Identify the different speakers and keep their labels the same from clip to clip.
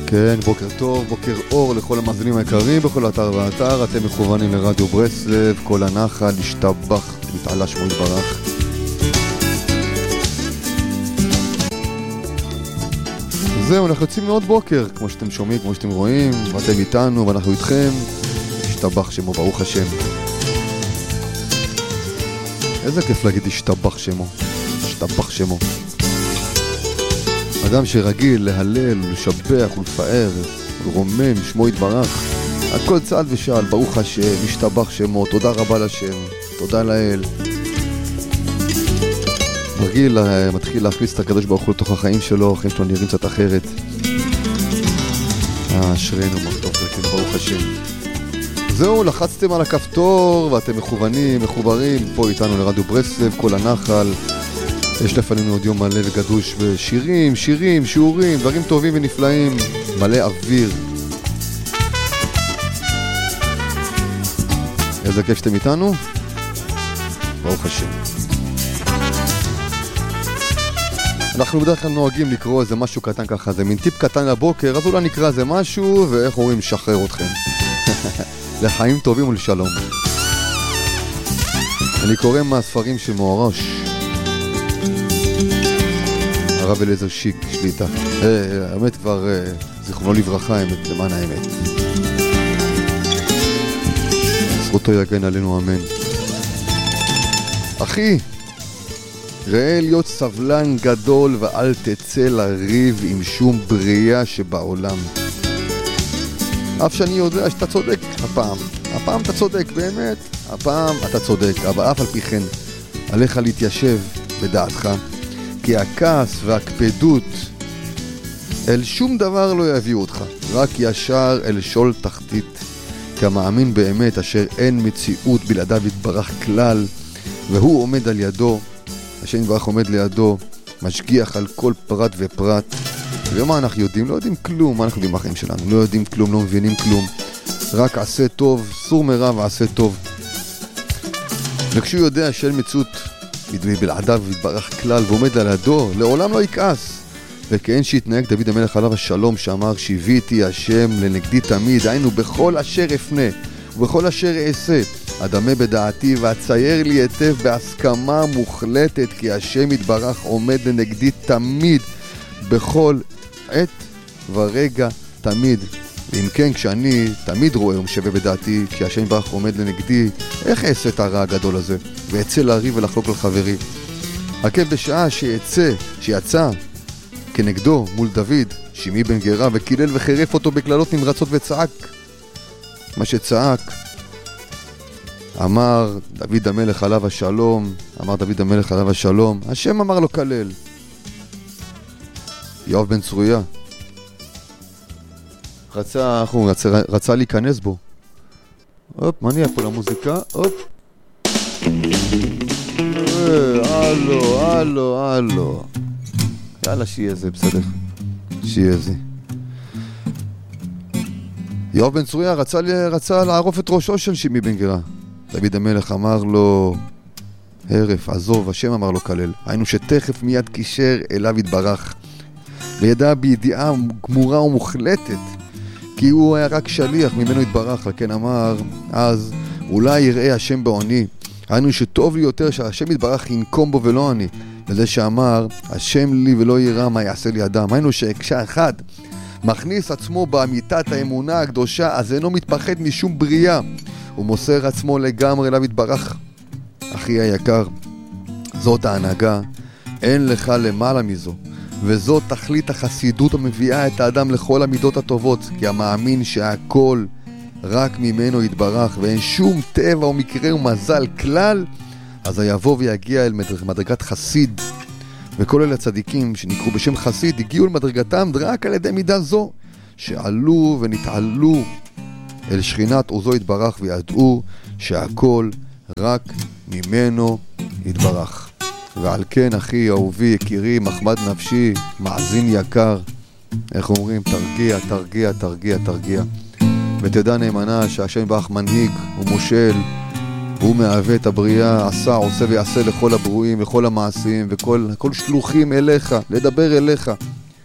Speaker 1: כן, בוקר טוב, בוקר אור לכל המאזינים היקרים בכל אתר ואתר. אתם מכוונים לרדיו ברסלב, כל הנחל, השתבח, מתעלה שמו יתברך. זהו, אנחנו יוצאים מאוד בוקר, כמו שאתם שומעים, כמו שאתם רואים, ואתם איתנו ואנחנו איתכם. השתבח שמו, ברוך השם. איזה כיף להגיד השתבח שמו, השתבח שמו. אדם שרגיל להלל, לשבח ולפאר, רומם, שמו יתברך. הכל צעד ושאל, ברוך השם, השתבח שמו, תודה רבה לשם, תודה לאל. רגיל, מתחיל להכניס את הקדוש ברוך הוא לתוך החיים שלו, החיים שלו נראים קצת אחרת. אשרינו, מחטוף לכם, ברוך השם. זהו, לחצתם על הכפתור ואתם מכוונים, מחוברים, פה איתנו לרדיו ברסלב, כל הנחל. יש לפנינו עוד יום מלא וגדוש בשירים, שירים, שיעורים, דברים טובים ונפלאים, מלא אוויר. איזה כיף שאתם איתנו? ברוך השם. אנחנו בדרך כלל נוהגים לקרוא איזה משהו קטן ככה, זה מין טיפ קטן לבוקר, אז אולי נקרא איזה משהו, ואיך אומרים, שחרר אתכם. לחיים טובים ולשלום. אני קורא מהספרים של מוארש. הרב אליעזר שיק, שליטה. האמת כבר, זיכרונו לברכה, האמת, למען האמת. זכותו יגן עלינו, אמן. אחי, ראה להיות סבלן גדול ואל תצא לריב עם שום בריאה שבעולם. אף שאני יודע שאתה צודק הפעם אתה צודק, באמת, הפעם אתה צודק, אבל אף על פי כן, עליך להתיישב בדעתך. כי הכעס והקפדות אל שום דבר לא יביאו אותך, רק ישר אל שול תחתית, כמאמין באמת אשר אין מציאות בלעדיו יתברך כלל, והוא עומד על ידו, השם יתברך עומד לידו, משגיח על כל פרט ופרט. ומה אנחנו יודעים? לא יודעים כלום. מה אנחנו יודעים בחיים שלנו? לא יודעים כלום, לא מבינים כלום, רק עשה טוב, סור מרע ועשה טוב. וכשהוא יודע שאין מציאות בלעדיו יתברך כלל ועומד על ידו, לעולם לא יכעס. וכן שהתנהג דוד המלך עליו השלום, שאמר שיביתי השם לנגדי תמיד, היינו בכל אשר אפנה ובכל אשר אעשה אדמה בדעתי ואצייר לי היטב בהסכמה מוחלטת, כי השם יתברך עומד לנגדי תמיד בכל עת ורגע תמיד. ואם כן, כשאני תמיד רואה ומשווה בדעתי כי השם יתברך עומד לנגדי, איך אעשה את הרע הגדול הזה ואצא להריב ולחלוק על חברי? עקב בשעה שיצא כנגדו מול דוד שימי בן גרה, וקילל וחרף אותו בקללות נמרצות וצעק מה שצעק. אמר דוד המלך עליו השלום, השם אמר לו כלל. יואב בן צרויה רצה להיכנס בו. הופ, מה נהיה פה למוזיקה? הופ. הלו. יאללה, שיהיה זה, בסדר. שיהיה זה. יואב בן צרויה רצה לערוף את ראשו של שימי בן גרה. דוד המלך אמר לו, הרף, עזוב, השם אמר לו כלל. היינו שתכף מיד קישר אליו יתברך, וידע בידיעה גמורה ומוחלטת, כי הוא היה רק שליח ממנו יתברך. לכן אמר, אז אולי יראה השם בעוני. היינו שטוב לי יותר שהשם יתברך ינקום בו ולא אני. וזה שאמר, השם לי ולא יראה מה יעשה לי אדם. היינו שכשאחד מכניס עצמו באמיתת האמונה הקדושה, אז אינו מתפחד משום בריאה. הוא מוסר עצמו לגמרי אליו יתברך. אחי היקר, זאת ההנהגה, אין לך למעלה מזו. וזאת תכלית החסידות המביאה את האדם לכל המידות הטובות, כי המאמין שהכל רק ממנו יתברך ואין שום טבע או מקרה ומזל כלל, אז יבוא ויגיע אל מדרגת חסיד. וכל אלה הצדיקים שנקראו בשם חסיד הגיעו למדרגתם רק על ידי מידה זו, שעלו ונתעלו אל שכינת עוזו יתברך וידעו שהכל רק ממנו יתברך. ועל כן אחי אהובי יקירי מחמד נפשי מאזין יקר, איך אומרים? תרגיע, תרגיע, תרגיע, תרגיע, ותדע נאמנה שהשם יתברך מנהיג ומושל, הוא מהווה את הבריאה, עשה, עושה ויעשה לכל הברואים וכל המעשים וכל שלוחים אליך, לדבר אליך.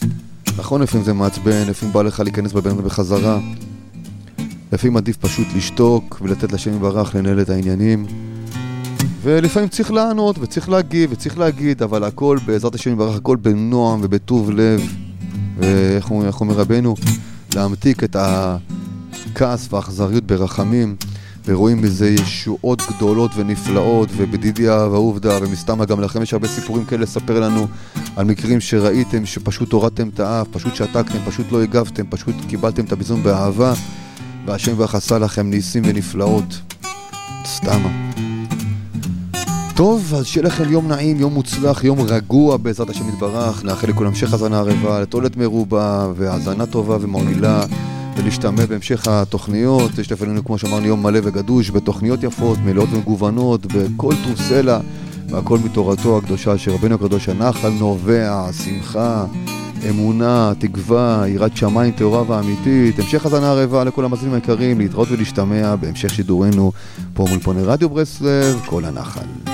Speaker 1: נכון, לפעמים זה מעצבן, לפעמים בא לך להיכנס בבן בחזרה, לפעמים עדיף פשוט לשתוק ולתת לשם יתברך לנהל את העניינים, ולפעמים צריך לענות וצריך להגיב וצריך להגיד, אבל הכל בעזרת השם יתברך, הכל בנועם ובטוב לב, ואיך אומר רבנו, להמתיק את הכעס והאכזריות ברחמים, ורואים בזה ישועות גדולות ונפלאות, ובדידיה ועובדה, ומסתמה גם לכם יש הרבה סיפורים כאלה לספר לנו על מקרים שראיתם שפשוט הורדתם את האף, פשוט שתקתם, פשוט לא הגבתם, פשוט קיבלתם את הביזון באהבה, והשם יתברך עשה לכם ניסים ונפלאות. סתמה. טוב, אז שיהיה לכם יום נעים, יום מוצלח, יום רגוע בעזרת השם יתברך. נאחל לכולם המשך האזנה ערבה, לתועלת מרובה והאזנה טובה ומועילה, ולהשתמע בהמשך התוכניות. יש לפנינו, כמו שאמרנו, יום מלא וגדוש בתוכניות יפות, מלאות ומגוונות, בכל טוב סלע, והכל מתורתו הקדושה של רבנו הקדוש. הנחל נובע, שמחה, אמונה, תקווה, יראת שמיים טהורה ואמיתית. המשך האזנה ערבה לכל המאזינים היקרים, להתראות ולהשתמע בהמשך שידורנו פה מול פוני רדיו ברסלב, כל הנחל.